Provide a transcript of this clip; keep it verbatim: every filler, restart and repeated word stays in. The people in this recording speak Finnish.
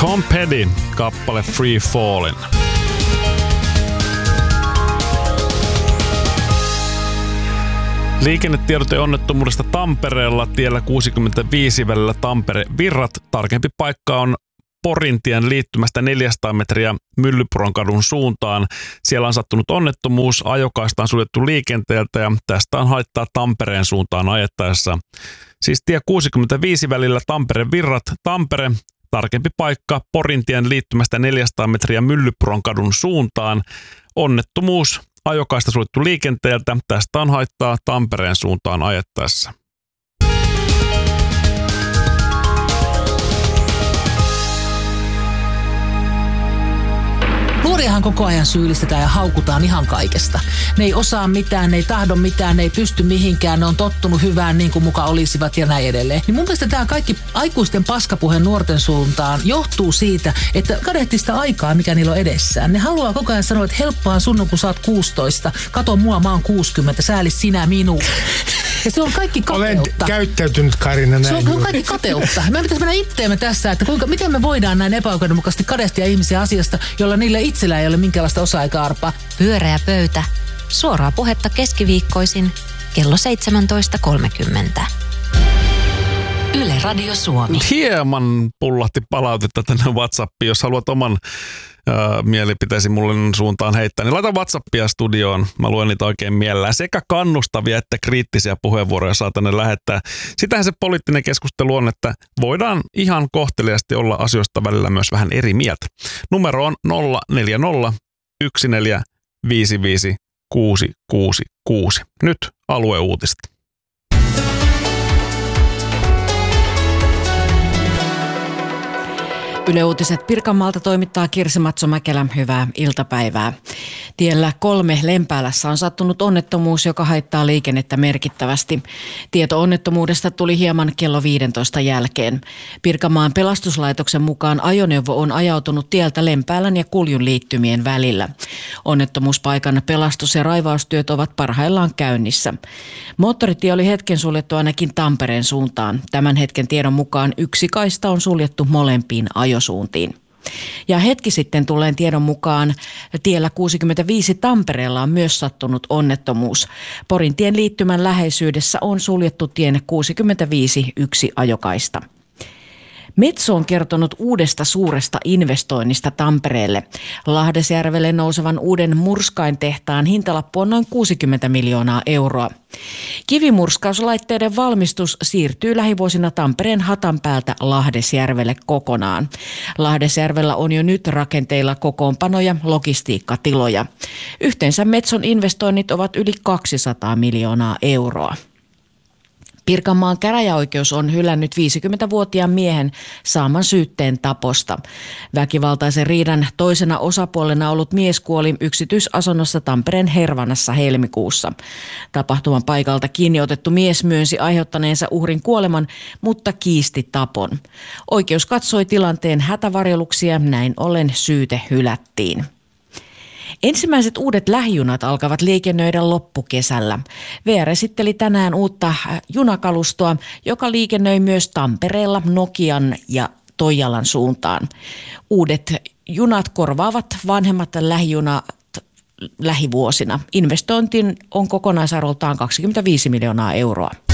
Tom Petty, kappale Free Fallin'. Liikennetiedote onnettomuudesta Tampereella tiellä kuusikymmentäviisi välillä Tampere-Virrat. Tarkempi paikka on Porintien liittymästä neljäsataa metriä Myllypuronkadun suuntaan. Siellä on sattunut onnettomuus, ajokaista on suljettu liikenteeltä ja tästä on haittaa Tampereen suuntaan ajettaessa. Siis tie kuusikymmentäviisi välillä Tampere-Virrat, Tampere. Tarkempi paikka Porintien liittymästä neljäsataa metriä Myllypuronkadun suuntaan. Onnettomuus, ajokaista suljettu liikenteeltä. Tästä on haittaa Tampereen suuntaan ajettaessa. Nuoriahan koko ajan syyllistetään ja haukutaan ihan kaikesta. Ne ei osaa mitään, ne ei tahdo mitään, ne ei pysty mihinkään, ne on tottunut hyvään niin kuin muka olisivat ja näin edelleen. Niin mun mielestä tämä kaikki aikuisten paskapuhe nuorten suuntaan johtuu siitä, että kadehtii sitä aikaa, mikä niillä on edessään. Ne haluaa koko ajan sanoa, että helppoa sun, kun sä oot kuusitoista. Kato mua, mä oon kuusikymmentä, säälis sinä minua. Ja se on kaikki kateutta. Olen käyttäytynyt, Karina, näin. Se on, se on kaikki kateutta. Me pitäisi mennä itteemme tässä, että kuinka, miten me voidaan näin epäoikeudenmukaisesti kadehtia ihmisiä asiasta, jolla niille itsellä ei ole minkäänlaista osaa eikä arpaa. Pyöreä pöytä. Suoraa puhetta keskiviikkoisin kello seitsemäntoista kolmekymmentä. Yle Radio Suomi. Hieman pullahti palautetta tänne WhatsAppiin. Jos haluat oman ö, mielipiteesi mulle suuntaan heittää, niin laita WhatsAppia studioon. Mä luen niitä oikein mielellään. Sekä kannustavia että kriittisiä puheenvuoroja saa tänne lähettää. Sitähän se poliittinen keskustelu on, että voidaan ihan kohteliaasti olla asioista välillä myös vähän eri mieltä. Numero on nolla neljä nolla yksi neljä viisi viisi kuusi kuusi kuusi. Nyt alueuutiset. Yle Uutiset Pirkanmaalta toimittaa Kirsi Matso-Mäkelä. Hyvää iltapäivää. Tiellä kolme Lempäälässä on sattunut onnettomuus, joka haittaa liikennettä merkittävästi. Tieto onnettomuudesta tuli hieman kello viidentoista jälkeen. Pirkanmaan pelastuslaitoksen mukaan ajoneuvo on ajautunut tieltä Lempäälän ja Kuljun liittymien välillä. Onnettomuuspaikan pelastus- ja raivaustyöt ovat parhaillaan käynnissä. Moottoritie oli hetken suljettu ainakin Tampereen suuntaan. Tämän hetken tiedon mukaan yksi kaista on suljettu molempiin ajosuuntiin. Ja hetki sitten tulleen tiedon mukaan tiellä kuusikymmentäviisi Tampereella on myös sattunut onnettomuus. Porintien liittymän läheisyydessä on suljettu tien kuusikymmentäviisi yksi ajokaista. Metso on kertonut uudesta suuresta investoinnista Tampereelle. Lahdesjärvelle nousevan uuden murskaintehtaan hintalappu on noin kuusikymmentä miljoonaa euroa. Kivimurskauslaitteiden valmistus siirtyy lähivuosina Tampereen Hatanpäältä Lahdesjärvelle kokonaan. Lahdesjärvellä on jo nyt rakenteilla kokoonpanoja, logistiikkatiloja. Yhteensä Metson investoinnit ovat yli kaksisataa miljoonaa euroa. Pirkanmaan käräjäoikeus on hylännyt viisikymmentävuotiaan miehen saaman syytteen taposta. Väkivaltaisen riidan toisena osapuolena ollut mies kuoli yksityisasunnossa Tampereen Hervannassa helmikuussa. Tapahtuman paikalta kiinni otettu mies myönsi aiheuttaneensa uhrin kuoleman, mutta kiisti tapon. Oikeus katsoi tilanteen hätävarjeluksia, näin ollen syyte hylättiin. Ensimmäiset uudet lähijunat alkavat liikennöidä loppukesällä. V R esitteli tänään uutta junakalustoa, joka liikennöi myös Tampereella, Nokian ja Toijalan suuntaan. Uudet junat korvaavat vanhemmat lähijunat lähivuosina. Investointi on kokonaisarvoltaan kaksikymmentäviisi miljoonaa euroa.